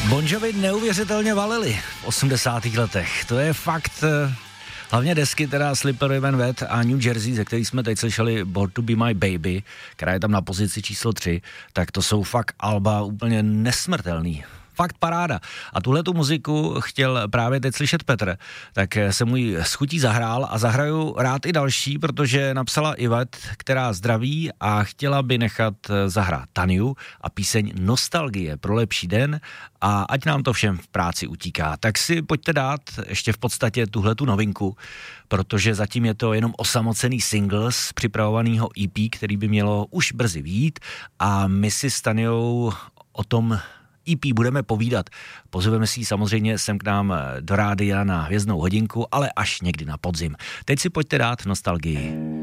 Bon Jovi neuvěřitelně valili v 80. letech. To je fakt, hlavně desky teda Slippery When Wet a New Jersey, ze kterých jsme teď slyšeli Born to be my baby, která je tam na pozici číslo 3, tak to jsou fakt alba úplně nesmrtelný. Fakt paráda. A tuhletu muziku chtěl právě teď slyšet Petr, tak se mu ji s chutí zahrál a zahraju rád i další, protože napsala Ivet, která zdraví a chtěla by nechat zahrát Taniu a píseň Nostalgie pro lepší den a ať nám to všem v práci utíká. Tak si pojďte dát ještě v podstatě tuhletu novinku, protože zatím je to jenom osamocený single z připravovaného EP, který by mělo už brzy vyjít a my si s Taniou o tom EP budeme povídat. Pozveme si ji samozřejmě sem k nám do rádia na Hvězdnou hodinku, ale až někdy na podzim. Teď si pojďte dát Nostalgii.